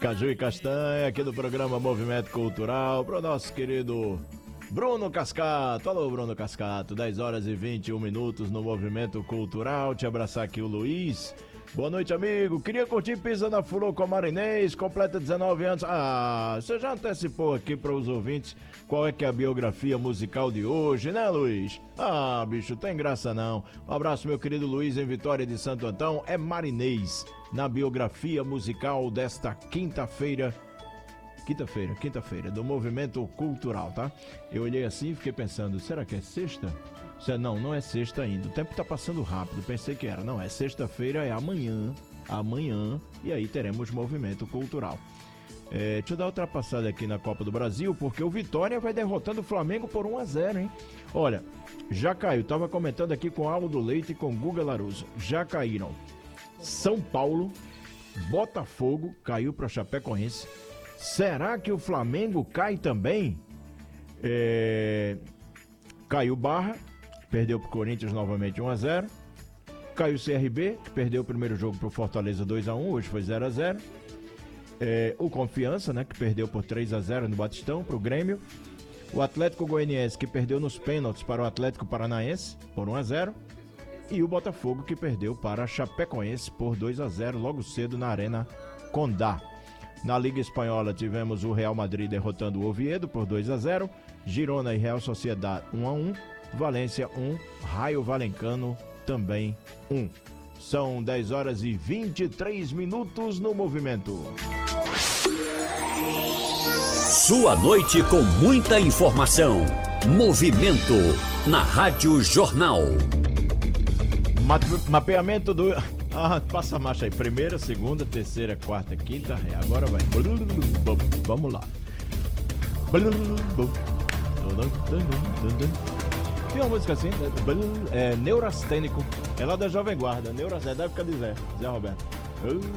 Caju e castanha aqui do programa Movimento Cultural para o nosso querido Bruno Cascato. Alô, Bruno Cascato, 10 horas e 21 minutos no Movimento Cultural. Te abraçar aqui o Luiz. Boa noite, amigo. Queria curtir Pisa na Fulô com a Marinês, completa 19 anos. Ah, você já antecipou aqui para os ouvintes qual é que é a biografia musical de hoje, né, Luiz? Ah, bicho, tem graça não. Um abraço, meu querido Luiz, em Vitória de Santo Antão. É Marinês, na biografia musical desta quinta-feira, do Movimento Cultural, tá? Eu olhei assim e fiquei pensando, será que é sexta? Não, não é sexta ainda, o tempo tá passando rápido, pensei que era. Não, é sexta-feira, é amanhã, e aí teremos Movimento Cultural. Deixa eu dar outra passada aqui na Copa do Brasil, porque o Vitória vai derrotando o Flamengo por 1-0, hein? Olha, já caiu, tava comentando aqui com Aldo Leite e com Guga Laruso, já caíram São Paulo, Botafogo, caiu para Chapecoense. Será que o Flamengo cai também? Caiu Barra, perdeu pro Corinthians novamente 1-0. Caiu o CRB, que perdeu o primeiro jogo pro Fortaleza 2-1, hoje foi 0-0. O Confiança, né, que perdeu por 3-0 no Batistão pro Grêmio. O Atlético Goianiense, que perdeu nos pênaltis para o Atlético Paranaense por 1-0. E o Botafogo, que perdeu para a Chapecoense por 2-0 logo cedo na Arena Condá. Na Liga Espanhola tivemos o Real Madrid derrotando o Oviedo por 2-0, Girona e Real Sociedad 1-1, Valência 1, Raio Valencano também 1. São 10 horas e 23 minutos no Movimento. Sua noite com muita informação. Movimento na Rádio Jornal. Mapeamento do... passa a marcha aí. Primeira, segunda, terceira, quarta, quinta, agora vai. Vamos lá. Tem uma música assim, Neurastênico. É lá da Jovem Guarda. Da época de Zé Roberto.